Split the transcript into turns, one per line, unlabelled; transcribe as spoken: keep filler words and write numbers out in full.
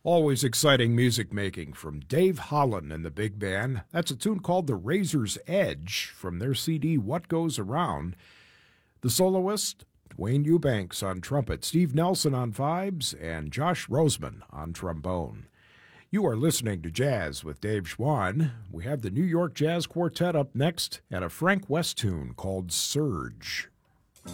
Always exciting music making from Dave Holland and the Big Band. That's a tune called The Razor's Edge from their C D What Goes Around. The soloist, Dwayne Eubanks on trumpet, Steve Nelson on vibes, and Josh Roseman on trombone. You are listening to Jazz with Dave Schwann. We have the New York Jazz Quartet up next and a Frank West tune called Surge.